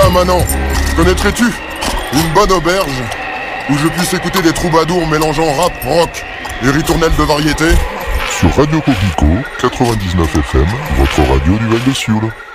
Tiens Manon, connaîtrais-tu une bonne auberge où je puisse écouter des troubadours mélangeant rap, rock et ritournelles de variété? Sur Radio Coquelicot, 99 FM, votre radio du Val de Sioule.